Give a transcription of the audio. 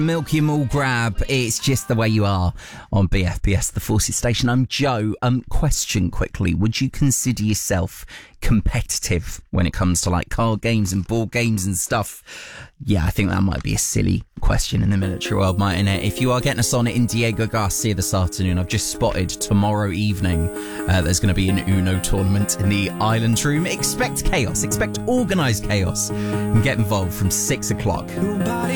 Milky Mall Grab, it's just the way you are on BFBS, the Fawcett Station. I'm Joe. Question quickly. Would you consider yourself competitive when it comes to like card games and board games and stuff? Yeah, I think that might be a silly question in the military world, mightn't it? If you are getting us on it in Diego Garcia this afternoon, I've just spotted tomorrow evening there's going to be an Uno tournament in the Island Room. Expect chaos, expect organised chaos, and get involved from 6 o'clock.